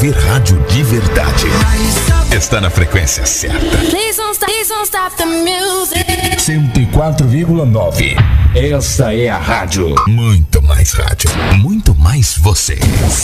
Ver rádio de verdade. Está na frequência certa. 104,9. Essa é a rádio. Muito mais rádio. Muito mais você.